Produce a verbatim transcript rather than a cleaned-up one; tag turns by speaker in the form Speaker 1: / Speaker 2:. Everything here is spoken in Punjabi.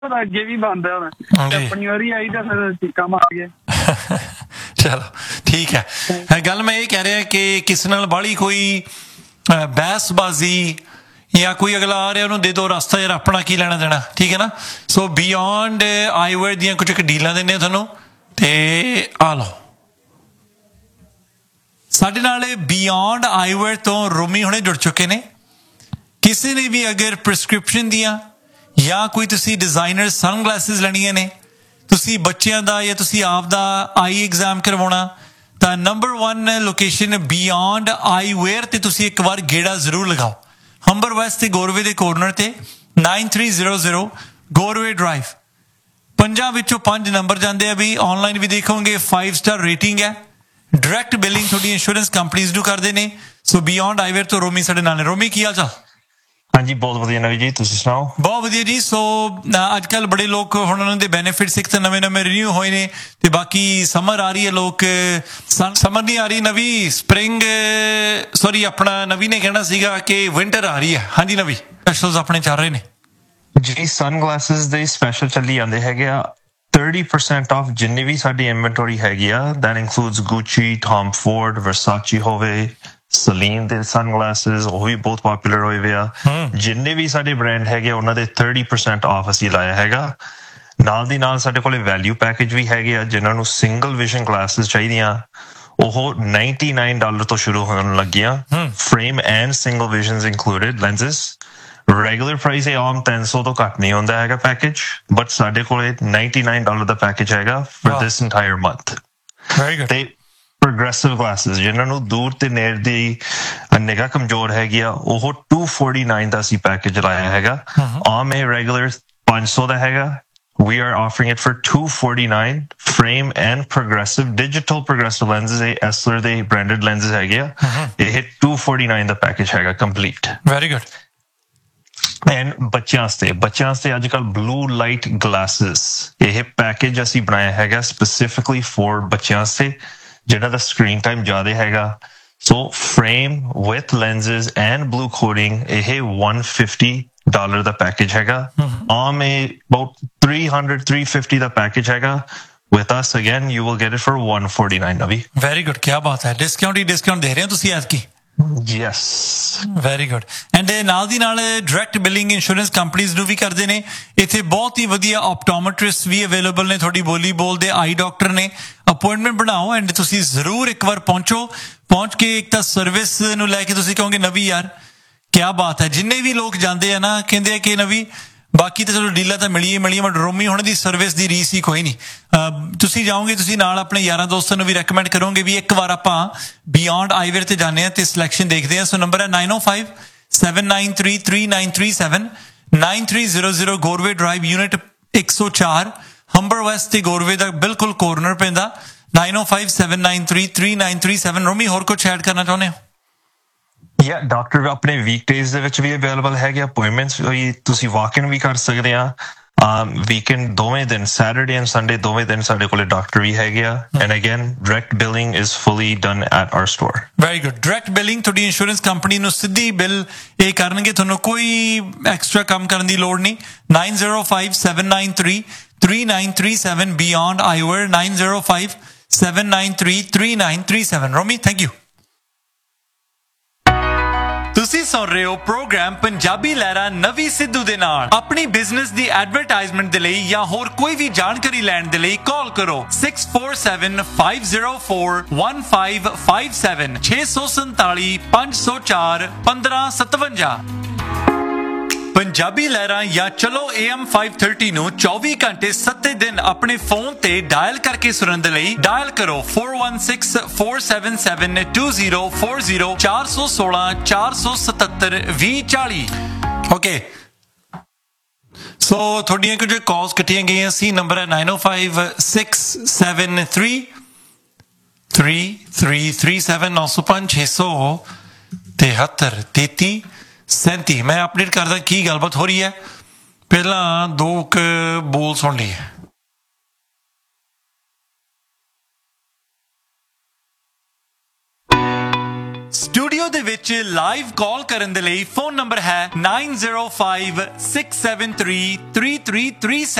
Speaker 1: ਅੱਗੇ ਵੀ ਬੰਦ ਹੈ ਹੁਣ ਆਪਣੀ ਵਾਰੀ ਆਈ ਤਾਂ ਫਿਰ ਚੀਕਾਂ ਮਾਰ ਗਏ
Speaker 2: ਚਲੋ ਠੀਕ ਹੈ ਗੱਲ ਮੈਂ ਇਹ ਕਹਿ ਰਿਹਾ ਕਿ ਕਿਸ ਨਾਲ ਬਾਹਲੀ ਕੋਈ ਬਹਿਸਬਾਜ਼ੀ ਜਾਂ ਕੋਈ ਅਗਲਾ ਆ ਰਿਹਾ ਉਹਨੂੰ ਦੇ ਦਿਓ ਰਸਤਾ ਯਾਰ ਆਪਣਾ ਕੀ ਲੈਣਾ ਦੇਣਾ ਠੀਕ ਹੈ ਨਾ ਸੋ ਬਿਯੋਂਡ ਆਈਵੇਅਰ ਦੀਆਂ ਕੁਝ ਕੁ ਡੀਲਾਂ ਦਿੰਦੇ ਤੁਹਾਨੂੰ ਤੇ ਆ ਲਓ ਸਾਡੇ ਨਾਲ ਬਿਯੋਂਡ ਆਈਵੇਅਰ ਤੋਂ ਰੋਮੀ ਹੁਣੇ ਜੁੜ ਚੁੱਕੇ ਨੇ ਕਿਸੇ ਨੇ ਵੀ ਅਗਰ ਪ੍ਰਿਸਕ੍ਰਿਪਸ਼ਨ ਦੀਆਂ ਜਾਂ ਕੋਈ ਤੁਸੀਂ ਡਿਜ਼ਾਈਨਰ ਸਨਗਲਾਸਿਸ ਲੈਣੀਆਂ ਨੇ ਤੁਸੀਂ ਬੱਚਿਆਂ ਦਾ ਜਾਂ ਤੁਸੀਂ ਆਪ ਦਾ ਆਈ ਐਗਜ਼ਾਮ ਕਰਵਾਉਣਾ ਤਾਂ ਨੰਬਰ ਵਨ ਲੋਕੇਸ਼ਨ ਬਿਯੋਂਡ ਆਈਵੇਅਰ ਤੇ ਤੁਸੀਂ ਇੱਕ ਵਾਰ ਗੇੜਾ ਜ਼ਰੂਰ ਲਗਾਓ ਹੰਬਰ ਵੈਸਟ ਤੇ ਗੋਰਵੇ ਦੇ ਕੋਰਨਰ ਤੇ nine three zero zero ਗੋਰਵੇ drive ਪੰਜਾਂ ਵਿੱਚੋਂ ਪੰਜ ਨੰਬਰ ਜਾਂਦੇ ਆ ਵੀ ਆਨਲਾਈਨ ਵੀ ਦੇਖੋਗੇ ਫਾਈਵ ਸਟਾਰ ਰੇਟਿੰਗ ਹੈ ਡਾਇਰੈਕਟ ਬਿਲਿੰਗ ਤੁਹਾਡੀ ਇੰਸ਼ੋਰੈਂਸ ਕੰਪਨੀਜ਼ ਨੂੰ ਕਰਦੇ ਨੇ ਸੋ ਬਿਯੋਂਡ ਆਈਵੇਅਰ ਤੋਂ ਰੋਮੀ ਸਾਡੇ ਨਾਲ ਨੇ ਰੋਮੀ ਕੀ ਹਾਲ ਚਾਲ
Speaker 3: ਹਾਂਜੀ ਬਹੁਤ ਵਧੀਆ ਨਵੀ ਜੀ ਤੁਸੀਂ ਸੁਣਾਓ
Speaker 2: ਬਹੁਤ ਵਧੀਆ ਜੀ ਸੋ ਅੱਜ ਕੱਲ੍ਹ ਬੜੇ ਲੋਕ ਹੁਣ ਉਹਨਾਂ ਦੇ ਬੈਨੀਫਿਟਸ ਇੱਕ ਤਾਂ ਨਵੇਂ ਨਵੇਂ ਰਿਨਿਊ ਹੋਏ ਨੇ ਤੇ ਬਾਕੀ ਸਮਰ ਆ ਰਹੀ ਹੈ ਲੋਕ ਸਮਰ ਨਹੀਂ ਆ ਰਹੀ ਨਵੀਂ ਸਪਰਿੰਗ ਸੌਰੀ ਆਪਣਾ ਨਵੀਂ ਨੇ ਕਹਿਣਾ ਸੀਗਾ ਕਿ ਵਿੰਟਰ ਆ ਰਹੀ ਹੈ ਹਾਂਜੀ ਨਵੀਂ ਸਪੈਸ਼ਲਸ ਆਪਣੇ ਚੱਲ ਰਹੇ ਨੇ
Speaker 3: ਜੀ ਸਨਗਲਾਸਿਸ ਦੇ ਸਪੈਸ਼ਲ ਚੱਲੀ ਜਾਂਦੇ ਹੈਗੇ ਆ thirty percent ਆਫ ਜਿੰਨੀ ਵੀ ਸਾਡੀ ਇਨਵੈਂਟਰੀ ਹੈਗੀ ਆ ਦੈਟ ਇਨਕਲੂਡਸ ਗੁੱਚੀ ਟੌਮ ਫੋਰਡ ਵਰਸਾਚੀ ਹੋਵੇ ਸਲੀਨ ਦੇ ਸਨਗਲਾਸਿਸ ਉਹ ਵੀ ਬਹੁਤ ਪਪੂਲਰ ਹੋਏ ਵੇ ਆ ਜਿੰਨੇ ਵੀ ਸਾਡੇ ਬ੍ਰਾਂਡ ਹੈਗੇ ਉਹਨਾਂ ਦੇ thirty percent ਆਫ ਅਸੀਂ ਲਾਇਆ ਹੈਗਾ ਨਾਲ ਦੀ ਨਾਲ ਸਾਡੇ ਕੋਲੇ ਵੈਲਿਊ ਪੈਕੇਜ ਵੀ ਹੈਗੇ ਆ ਜਿਨ੍ਹਾਂ ਨੂੰ ਸਿੰਗਲ ਵਿਜ਼ਨ ਗਲਾਸਿਸ ਚਾਹੀਦੀਆਂ ਉਹ ninety-nine ਡਾਲਰ ਤੋਂ ਸ਼ੁਰੂ ਹੋਣ ਲੱਗੀਆਂ frame and single visions included lenses regular price ਇਹ ਆਮ ਤਿੰਨ ਸੌ ਤੋਂ ਘੱਟ ਨਹੀਂ ਹੁੰਦਾ ਹੈਗਾ ਪੈਕੇਜ ਬਟ ਸਾਡੇ ਕੋਲੇ ninety-nine ਡਾਲਰ ਦਾ ਪੈਕੇਜ ਹੈਗਾ for this entire month
Speaker 2: very good
Speaker 3: ਤੇ progressive glasses ਜਿਨ੍ਹਾਂ ਨੂੰ ਦੂਰ ਤੇ ਨੇੜੇ ਦੀ ਨਿਗਾਹ ਕਮਜ਼ੋਰ ਹੈਗੀ ਆ ਉਹ two forty-nine ਦਾ ਅਸੀਂ ਪੈਕੇਜ ਲਾਇਆ ਹੈਗਾ ਆਮ ਇਹ ਰੈਗੂਲਰ five hundred ਦਾ ਹੈਗਾ we are offering it for two forty-nine frame and progressive digital progressive lenses ਇਹ Essilor ਦੇ branded lenses ਹੈਗੇ ਆ ਇਹ two forty-nine ਦਾ ਪੈਕੇਜ ਹੈਗਾ complete
Speaker 2: ਵੈਰੀ ਗੁੱਡ
Speaker 3: ਐਂਡ ਬੱਚਿਆਂ ਵਾਸਤੇ ਬੱਚਿਆਂ ਵਾਸਤੇ ਅੱਜ ਕੱਲ੍ਹ ਬਲੂ ਲਾਈਟ ਗਲਾਸਿਸ ਇਹ ਪੈਕੇਜ ਅਸੀਂ ਬਣਾਇਆ ਹੈਗਾ ਸਪੈਸੀਫਿਕਲੀ ਫॉर ਬੱਚਿਆਂ ਵਾਸਤੇ ਜਿਹਨਾਂ ਦਾ ਸਕਰੀਨ ਟਾਈਮ ਜ਼ਿਆਦਾ ਹੈਗਾ ਸੋ frame with lenses and blue coding ਇਹ one fifty ਡਾਲਰ ਦਾ ਪੈਕੇਜ ਹੈਗਾ ਆਮ ਇਹ about three hundred three fifty the package ਹੈਗਾ with us again you will get it for one forty-nine ਨਵੀ
Speaker 2: ਵੈਰੀ ਗੁੱਡ ਕੀ ਬਾਤ ਹੈ ਡਿਸਕਾਊਂਟ ਹੀ ਡਿਸਕਾਊਂਟ ਦੇ ਰਹੇ ਹੋ ਤੁਸੀਂ ਐਤਕੀ
Speaker 3: ਯੈਸ
Speaker 2: ਵੈਰੀ ਗੁੱਡ ਐਂਡ ਨਾਲ ਦੀ ਨਾਲ ਡਾਇਰੈਕਟ ਬਿਲਿੰਗ ਇੰਸ਼ੋਰੈਂਸ ਕੰਪਨੀਜ਼ ਨੂੰ ਵੀ ਕਰਦੇ ਨੇ ਇੱਥੇ ਬਹੁਤ ਹੀ ਵਧੀਆ ਆਪਟੋਮੈਟ੍ਰਿਸਟ ਵੀ ਅਵੇਲੇਬਲ ਨੇ ਤੁਹਾਡੀ ਬੋਲੀ ਬੋਲਦੇ ਆਈ ਡਾਕਟਰ ਨੇ ਅਪਾਇੰਟਮੈਂਟ ਬਣਾਓ ਐਂਡ ਤੁਸੀਂ ਜ਼ਰੂਰ ਇੱਕ ਵਾਰ ਪਹੁੰਚੋ ਪਹੁੰਚ ਕੇ ਇੱਕ ਤਾਂ ਸਰਵਿਸ ਨੂੰ ਲੈ ਕੇ ਤੁਸੀਂ ਕਹੋਗੇ ਨਵੀ ਯਾਰ ਕਿਆ ਬਾਤ ਹੈ ਜਿੰਨੇ ਵੀ ਲੋਕ ਜਾਂਦੇ ਆ ਨਾ ਕਹਿੰਦੇ ਆ ਕਿ ਨਵੀ ਬਾਕੀ ਤਾਂ ਚਲੋ ਡੀਲਾਂ ਤਾਂ ਮਿਲੀਏ ਮਿਲੀਏ ਬਟ ਰੋਮੀ ਹੁਣ ਦੀ ਸਰਵਿਸ ਦੀ ਰੀਸ ਹੀ ਕੋਈ ਨਹੀਂ ਤੁਸੀਂ ਜਾਓਗੇ ਤੁਸੀਂ ਨਾਲ ਆਪਣੇ ਯਾਰਾਂ ਦੋਸਤਾਂ ਨੂੰ ਵੀ ਰეკਮੈਂਡ ਕਰੋਗੇ ਵੀ ਇੱਕ ਵਾਰ ਆਪਾਂ ਬਿਯੋਂਡ ਆਈਵੇਅਰ ਤੇ ਜਾਂਦੇ ਹਾਂ ਤੇ ਸਿਲੈਕਸ਼ਨ ਦੇਖਦੇ ਹਾਂ ਸੋ ਨੰਬਰ ਹੈ nine oh five seven nine three three nine three seven nine three zero zero ਗੋਰਵੇ drive unit one oh four Humber West ਤੇ ਗੋਰਵੇ ਦਾ ਬਿਲਕੁਲ ਕੋਰਨਰ ਪੈਂਦਾ nine oh five seven nine three three nine three seven ਰੋਮੀ ਹੋਰ ਕੁਝ ਐਡ ਕਰਨਾ ਚਾਹੁੰਦੇ ਹੋ
Speaker 3: ਯਾ ਡਾਕਟਰ ਆਪਣੇ ਵੀਕਡੇਜ਼ ਦੇ ਵਿੱਚ ਵੀ ਅਵੇਲੇਬਲ ਹੈਗੇ ਅਪਾਇੰਟਮੈਂਟਸ ਵੀ ਤੁਸੀਂ ਵਾਕ ਇਨ ਵੀ ਕਰ ਸਕਦੇ ਆ ਵੀਕਐਂਡ ਦੋਵੇਂ ਦਿਨ ਸੈਟਰਡੇ ਐਂਡ ਸੰਡੇ ਦੋਵੇਂ ਦਿਨ ਸਾਡੇ ਕੋਲੇ ਡਾਕਟਰ ਵੀ ਹੈਗੇ ਆ and again direct billing is fully done at hour store
Speaker 2: very good direct billing ਤੁਹਾਡੀ ਇੰਸ਼ੋਰੈਂਸ ਕੰਪਨੀ ਨੂੰ ਸਿੱਧੀ ਬਿੱਲ ਇਹ ਕਰਨਗੇ ਤੁਹਾਨੂੰ ਕੋਈ ਐਕਸਟਰਾ ਕੰਮ ਕਰਨ ਦੀ ਲੋੜ ਨਹੀਂ nine oh five seven nine three three nine three seven beyond ਆਈਵੇਅਰ nine oh five seven nine three three nine three seven Romi thank you ਤੁਸੀਂ ਸੁਣ ਰਹੇ ਹੋ ਪ੍ਰੋਗਰਾਮ ਪੰਜਾਬੀ ਲਹਿਰਾ ਨਵੀ ਸਿੱਧੂ ਦੇ ਨਾਲ ਆਪਣੀ ਬਿਜ਼ਨਸ ਦੀ ਐਡਵਰਟਾਈਜ਼ਮੈਂਟ ਦੇ ਲਈ ਜਾਂ ਹੋਰ ਕੋਈ ਵੀ ਜਾਣਕਾਰੀ ਲੈਣ ਦੇ ਲਈ ਕਾਲ ਕਰੋ six four seven five zero four one five five seven six seven seven five zero four fifteen seventy-seven Punjabi ਲਹਿਰਾਂ ਜਾਂ ਚਲੋ A M five thirty ਨੂੰ ਚੌਵੀ ਘੰਟੇ ਸੱਤੇ ਦਿਨ ਆਪਣੇ ਫੋਨ ਤੇ ਡਾਇਲ ਕਰਕੇ ਸੁਣਨ ਦੇ ਲਈ ਡਾਇਲ ਕਰੋ four one six four seven seven two zero four zero four one six four seven seven two zero four zero okay so ਤੁਹਾਡੀਆਂ ਕੁਝ ਕਾਲਸ ਕੱਟੀਆਂ ਗਈਆਂ ਸੀ ਨੰਬਰ ਹੈ nine oh five six seven three three three three seven nine oh five six seven three ਸੈਂਤੀ ਮੈਂ ਅਪਡੇਟ ਕਰਦਾ ਕੀ ਗੱਲਬਾਤ ਹੋ ਰਹੀ ਹੈ ਪਹਿਲਾਂ ਦੋ ਕੁ ਬੋਲ ਸੁਣ ਲਈਏ ਸਟੂਡੀਓ ਦੇ ਵਿੱਚ ਲਾਈਵ ਕਾਲ ਕਰਨ ਦੇ ਲਈ ਫੋਨ ਨੰਬਰ ਹੈ nine zero five six seven three three three three seven